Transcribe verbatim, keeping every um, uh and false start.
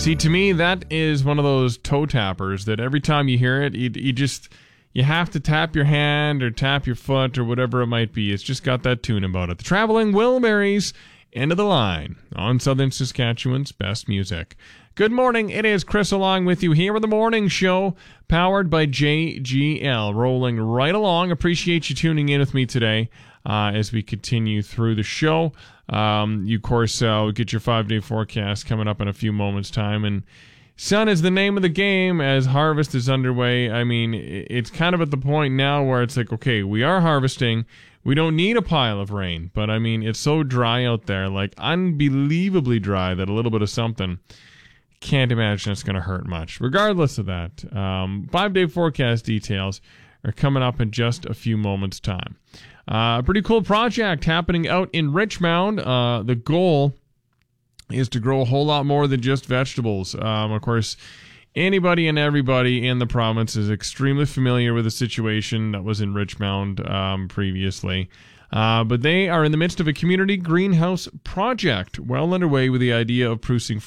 See, to me, that is one of those toe tappers that every time you hear it, you, you just, you have to tap your hand or tap your foot or whatever it might be. It's just got that tune about it. The Traveling Wilburys, End of the Line, on Southern Saskatchewan's best music. Good morning, it is Chris along with you here with the morning show, powered by J G L, rolling right along. Appreciate you tuning in with me today uh, as we continue through the show. Um, you, of course, uh, get your five-day forecast coming up in a few moments' time, and sun is the name of the game as harvest is underway. I mean, it's kind of at the point now where it's like, okay, we are harvesting. We don't need a pile of rain, but I mean, it's so dry out there, like unbelievably dry that a little bit of something, can't imagine it's going to hurt much. Regardless of that, um, five-day forecast details are coming up in just a few moments' time. Uh, a pretty cool project happening out in Richmond. Uh, the goal is to grow a whole lot more than just vegetables. Um, of course, anybody and everybody in the province is extremely familiar with the situation that was in Richmond um, previously. Uh, but they are in the midst of a community greenhouse project well underway with the idea of producing